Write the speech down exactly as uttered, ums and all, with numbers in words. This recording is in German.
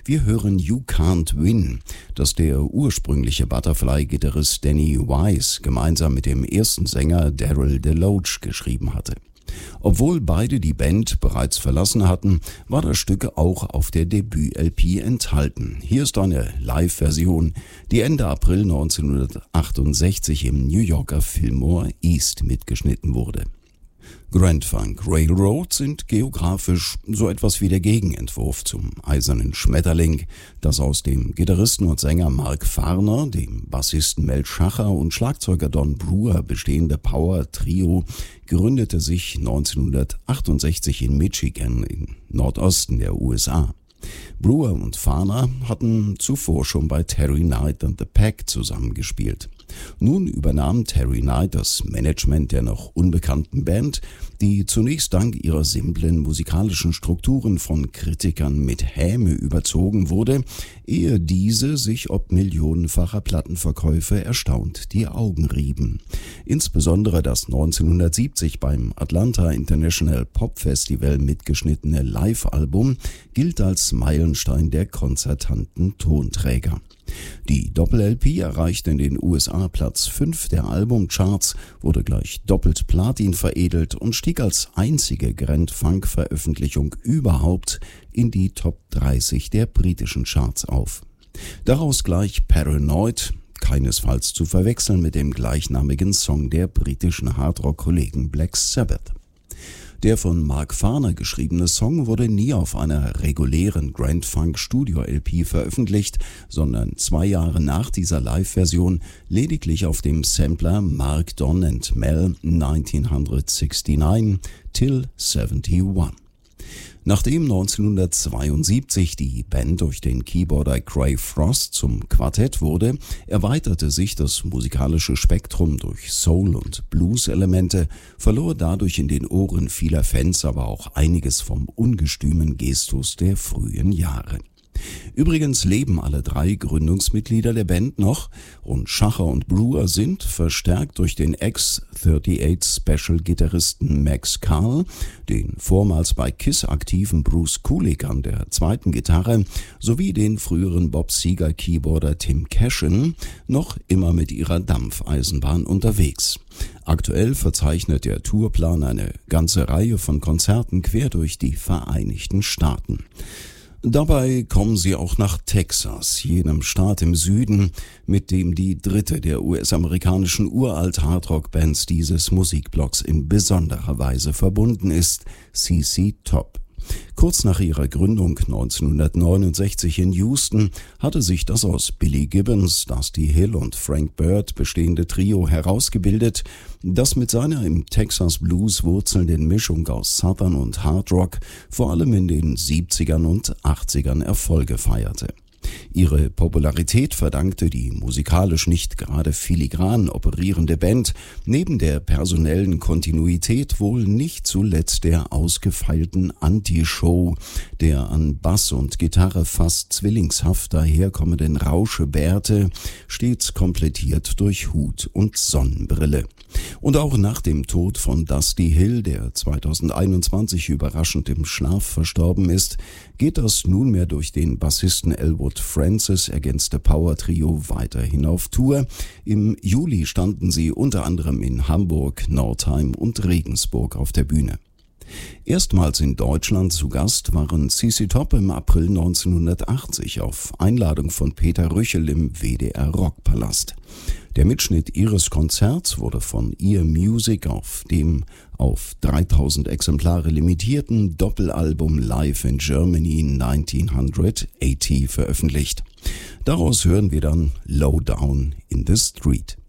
Wir hören You Can't Win, das der ursprüngliche Butterfly-Gitarrist Danny Wise gemeinsam mit dem ersten Sänger Daryl DeLoach geschrieben hatte. Obwohl beide die Band bereits verlassen hatten, war das Stück auch auf der Debüt-L P enthalten. Hier ist eine Live-Version, die Ende April neunzehnhundertachtundsechzig im New Yorker Fillmore East mitgeschnitten wurde. Grand Funk Railroad sind geografisch so etwas wie der Gegenentwurf zum Eisernen Schmetterling, das aus dem Gitarristen und Sänger Mark Farner, dem Bassisten Mel Schacher und Schlagzeuger Don Brewer bestehende Power-Trio gründete sich neunzehnhundertachtundsechzig in Michigan im Nordosten der U S A. Brewer und Farner hatten zuvor schon bei Terry Knight and the Pack zusammengespielt. Nun übernahm Terry Knight das Management der noch unbekannten Band, die zunächst dank ihrer simplen musikalischen Strukturen von Kritikern mit Häme überzogen wurde, ehe diese sich ob millionenfacher Plattenverkäufe erstaunt die Augen rieben. Insbesondere das neunzehnhundertsiebzig beim Atlanta International Pop Festival mitgeschnittene Live-Album gilt als Meilenstein der konzertanten Tonträger. Die Doppel-L P erreichte in den U S A Platz fünf der Albumcharts, wurde gleich doppelt Platin veredelt und stieg als einzige Grand-Funk-Veröffentlichung überhaupt in die Top dreißig der britischen Charts auf. Daraus gleich Paranoid, keinesfalls zu verwechseln mit dem gleichnamigen Song der britischen Hardrock-Kollegen Black Sabbath. Der von Mark Farner geschriebene Song wurde nie auf einer regulären Grand Funk Studio L P veröffentlicht, sondern zwei Jahre nach dieser Live-Version lediglich auf dem Sampler Mark Don and Mel neunzehnhundertneunundsiebzig till seventy-one. Nachdem neunzehnhundertzweiundsiebzig die Band durch den Keyboarder Craig Frost zum Quartett wurde, erweiterte sich das musikalische Spektrum durch Soul- und Blues-Elemente, verlor dadurch in den Ohren vieler Fans aber auch einiges vom ungestümen Gestus der frühen Jahre. Übrigens leben alle drei Gründungsmitglieder der Band noch und Schacher und Brewer sind, verstärkt durch den Ex-achtunddreißig-Special-Gitarristen Max Carl, den vormals bei Kiss aktiven Bruce Kulick an der zweiten Gitarre sowie den früheren Bob Seger-Keyboarder Tim Cashin, noch immer mit ihrer Dampfeisenbahn unterwegs. Aktuell verzeichnet der Tourplan eine ganze Reihe von Konzerten quer durch die Vereinigten Staaten. Dabei kommen sie auch nach Texas, jenem Staat im Süden, mit dem die dritte der U S-amerikanischen Uralt-Hardrock-Bands dieses Musikblocks in besonderer Weise verbunden ist, C C Top. Kurz nach ihrer Gründung neunzehnhundertneunundsechzig in Houston hatte sich das aus Billy Gibbons, Dusty Hill und Frank Bird bestehende Trio herausgebildet, das mit seiner im Texas Blues wurzelnden Mischung aus Southern und Hard Rock vor allem in den siebzigern und achtzigern Erfolge feierte. Ihre Popularität verdankte die musikalisch nicht gerade filigran operierende Band neben der personellen Kontinuität wohl nicht zuletzt der ausgefeilten Anti-Show, der an Bass und Gitarre fast zwillingshaft daherkommenden Rauschebärte, stets komplettiert durch Hut und Sonnenbrille. Und auch nach dem Tod von Dusty Hill, der zweitausendeinundzwanzig überraschend im Schlaf verstorben ist, geht das nunmehr durch den Bassisten Elwood Francis ergänzte Power-Trio weiterhin auf Tour. Im Juli standen sie unter anderem in Hamburg, Nordheim und Regensburg auf der Bühne. Erstmals in Deutschland zu Gast waren C C Top im April neunzehnhundertachtzig auf Einladung von Peter Rüchel im W D R Rockpalast. Der Mitschnitt ihres Konzerts wurde von Ear Music auf dem auf dreitausend Exemplare limitierten Doppelalbum Live in Germany neunzehnhundertachtzig veröffentlicht. Daraus hören wir dann Low Down in the Street.